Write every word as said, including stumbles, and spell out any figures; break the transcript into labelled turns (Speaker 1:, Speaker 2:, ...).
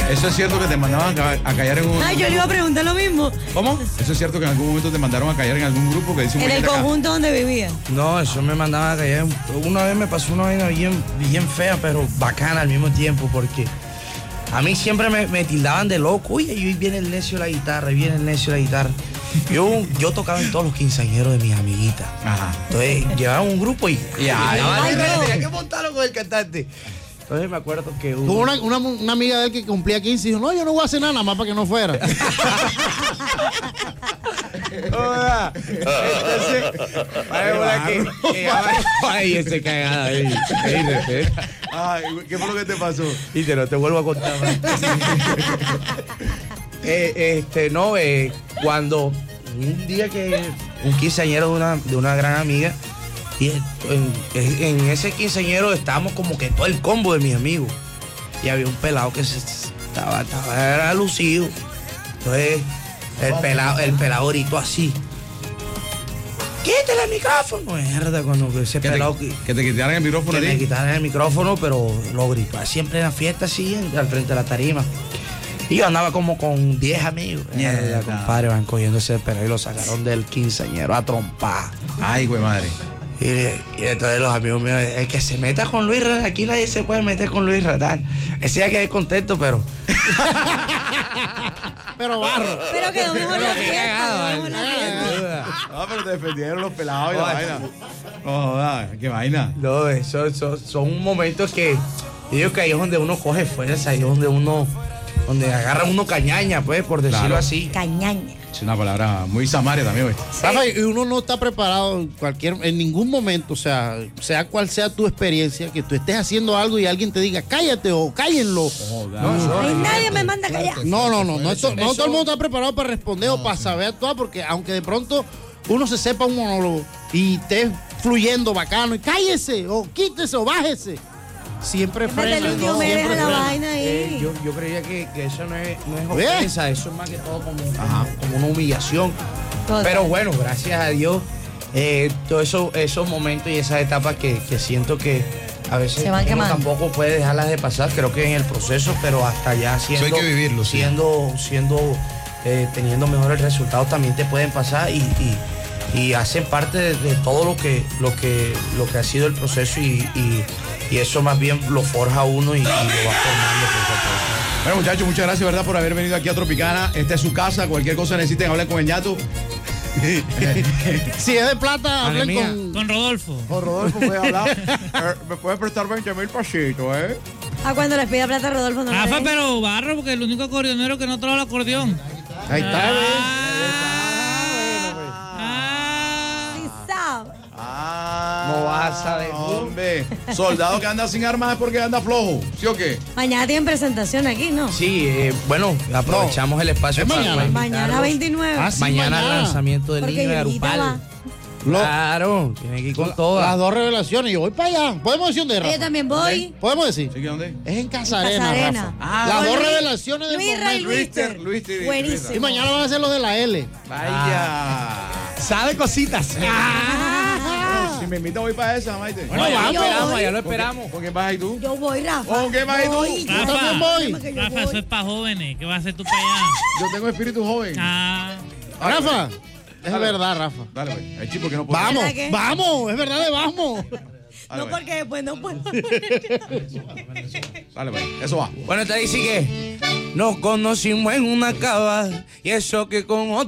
Speaker 1: ¿Eso es cierto que te mandaban a, a callar en un...
Speaker 2: Ay, yo le iba a preguntar lo mismo.
Speaker 1: ¿Cómo? ¿Eso es cierto que en algún momento te mandaron a callar en algún grupo que dice un
Speaker 2: En el
Speaker 1: muchacho acá?
Speaker 2: conjunto donde vivía.
Speaker 3: No, eso me mandaba a callar. Una vez me pasó una vaina bien, bien fea, pero bacana al mismo tiempo, porque a mí siempre me, me tildaban de loco. Oye, y viene el necio de la guitarra, y viene el necio de la guitarra. Yo, yo tocaba en todos los quinceañeros de mis amiguitas.
Speaker 1: Ajá.
Speaker 3: Entonces llevaban un grupo y,
Speaker 1: Y ay,
Speaker 3: ay,
Speaker 2: no.
Speaker 3: tenía que montarlo con el cantante. Entonces me acuerdo que hubo...
Speaker 4: Tuvo una, una, una amiga de él que cumplía quince y dijo, no, yo no voy a hacer nada, nada más para que no fuera.
Speaker 3: Hola. Entonces, vaya por aquí. Ay, ese cagada ahí.
Speaker 1: Ay, ¿qué fue lo que te pasó?
Speaker 3: Y te lo te vuelvo a contar más. eh, este, no, eh, cuando un día que un quinceañero de una, de una gran amiga, y en, en ese quinceañero estábamos como que todo el combo de mis amigos. Y había un pelado que se, estaba, estaba era lucido. Entonces, el pelado, el pelado gritó así. ¡Quítale el micrófono! Mierda, cuando ese
Speaker 1: Que
Speaker 3: pelado
Speaker 1: te,
Speaker 3: que,
Speaker 1: que te quitaran el micrófono
Speaker 3: que
Speaker 1: a
Speaker 3: me
Speaker 1: ti.
Speaker 3: quitaran el micrófono, pero lo gritó siempre en la fiesta así, en- al frente de la tarima. Y yo andaba como con diez amigos.
Speaker 1: Mierda.
Speaker 3: Mierda, compadre, van cogiendo ese pelado y lo sacaron del quinceañero a trompar.
Speaker 1: Ay, güey, madre.
Speaker 3: Y, y entonces los amigos míos, el que se meta con Luis Ratán, aquí nadie se puede meter con Luis Ratán. Ese ya quedé contento, pero...
Speaker 4: Pero barro.
Speaker 2: Pero quedó mejor la fiesta. quedó mejor la fiesta.
Speaker 1: Ah, pero te defendieron los pelados y la vaina. No jodas, qué vaina.
Speaker 3: No, eso, eso- son momentos que... Yo digo que ahí es donde uno coge fuerza, ahí es donde uno... Donde agarra uno cañaña, pues, por decirlo
Speaker 1: Claro.
Speaker 3: así.
Speaker 2: Cañaña.
Speaker 1: Es una palabra muy samaria también, güey.
Speaker 4: Rafa, y uno no está preparado en cualquier, en ningún momento, o sea, sea cual sea tu experiencia, que tú estés haciendo algo y alguien te diga, cállate o cállenlo.
Speaker 2: Ay, nadie me manda a callar.
Speaker 4: No, no, no, no, esto- no
Speaker 3: Eso-
Speaker 4: todo el mundo está preparado para responder o para saber actuar, porque aunque de pronto uno se sepa un monólogo y esté fluyendo bacano, y cállese, o quítese, o bájese. Siempre
Speaker 2: Métele
Speaker 4: frena.
Speaker 2: un
Speaker 4: ¿no?
Speaker 2: Diomedes
Speaker 4: Siempre
Speaker 2: a la
Speaker 4: frena.
Speaker 2: vaina
Speaker 3: Eh,
Speaker 2: ahí.
Speaker 3: yo, yo creía que, que eso no es, no es
Speaker 4: ¿Ves?
Speaker 3: ofensa, eso es más que todo como,
Speaker 1: Ajá.
Speaker 3: como, como una humillación.
Speaker 2: Total.
Speaker 3: Pero bueno, gracias a Dios, eh, todos eso, esos momentos y esas etapas que, que siento que a veces
Speaker 2: Se van
Speaker 3: uno
Speaker 2: quemando.
Speaker 3: tampoco puede dejarlas de pasar, creo que en el proceso, pero hasta ya siendo,
Speaker 1: Eso hay que vivirlo, sí.
Speaker 3: siendo, siendo eh, teniendo mejores resultados también te pueden pasar y, y, y hacen parte de, de todo lo que, lo que, lo que ha sido el proceso y, y, y eso más bien lo forja uno y, y lo va formando poco a poco.
Speaker 1: Bueno, muchachos, muchas gracias, ¿verdad?, por haber venido aquí a Tropicana. Esta es su casa. Cualquier cosa necesiten, hablen con el ñato.
Speaker 4: Si es de plata, hablen
Speaker 3: mía.
Speaker 4: con...
Speaker 5: Con Rodolfo.
Speaker 1: Con Rodolfo puede hablar. Eh, Me puede prestar veinte mil pasitos, ¿eh?
Speaker 2: Ah, cuando les pida plata a Rodolfo no le
Speaker 5: Rafa,
Speaker 2: den.
Speaker 5: pero barro, porque el único acordeonero que no trae el acordeón.
Speaker 4: Ahí está, ¿ves?
Speaker 5: Ah,
Speaker 2: Sí sabe.
Speaker 1: Ah,
Speaker 3: No vas a saber.
Speaker 1: Hombre, soldado que anda sin armas es porque anda flojo, ¿sí o qué?
Speaker 2: Mañana tienen presentación aquí, ¿no?
Speaker 3: Sí, eh, bueno, aprovechamos el espacio
Speaker 4: ¿Es
Speaker 3: para
Speaker 4: mañana?
Speaker 3: para
Speaker 2: Mañana
Speaker 3: invitarlos.
Speaker 2: veintinueve.
Speaker 4: Ah, sí,
Speaker 3: Mañana el
Speaker 4: mañana.
Speaker 3: lanzamiento del
Speaker 2: Porque
Speaker 3: niño de
Speaker 2: Yurita
Speaker 3: Arupal.
Speaker 2: va.
Speaker 4: Lo-
Speaker 3: Claro, tiene que ir con todas.
Speaker 4: Las dos revelaciones, yo voy para allá. ¿Podemos decir dónde,
Speaker 2: Yo
Speaker 4: Rafa?
Speaker 2: también voy.
Speaker 4: ¿Podemos decir?
Speaker 1: ¿Sí que dónde?
Speaker 4: Es en Casarena,
Speaker 2: Casarena.
Speaker 4: Rafa.
Speaker 1: Ah,
Speaker 4: Las
Speaker 2: Con
Speaker 4: dos
Speaker 2: Luis-
Speaker 4: revelaciones del
Speaker 2: Luis Ray
Speaker 4: momento.
Speaker 2: Luister.
Speaker 1: Luis Ter- Luis
Speaker 2: Buenísimo.
Speaker 4: Y mañana van a ser los de la L.
Speaker 1: Vaya.
Speaker 3: Sabe cositas.
Speaker 1: Bueno, si me invitan voy para esa, Maite.
Speaker 4: Bueno,
Speaker 2: Yo
Speaker 4: vamos.
Speaker 2: voy.
Speaker 3: ya lo
Speaker 1: ¿Con quién- ¿Con quién vas ahí tú?
Speaker 2: Yo voy, Rafa.
Speaker 1: ¿Con qué vas ahí tú?
Speaker 2: Voy.
Speaker 5: Rafa.
Speaker 4: Yo también voy.
Speaker 2: Que yo
Speaker 5: Rafa,
Speaker 2: voy.
Speaker 5: eso es para jóvenes. ¿Qué vas a hacer tú para allá?
Speaker 1: Yo tengo espíritu joven.
Speaker 5: Ah,
Speaker 4: Rafa, es
Speaker 1: Dale.
Speaker 4: verdad, Rafa.
Speaker 1: Dale, güey. Hay chicos que no puedo.
Speaker 4: Vamos,
Speaker 2: ¿Verdad que?
Speaker 4: vamos, es verdad de vamos.
Speaker 1: Dale,
Speaker 2: No,
Speaker 1: güey.
Speaker 2: porque después no puedo.
Speaker 1: Dale, güey. Eso va.
Speaker 3: Bueno, te dice que nos conocimos en una cava y eso que con otro.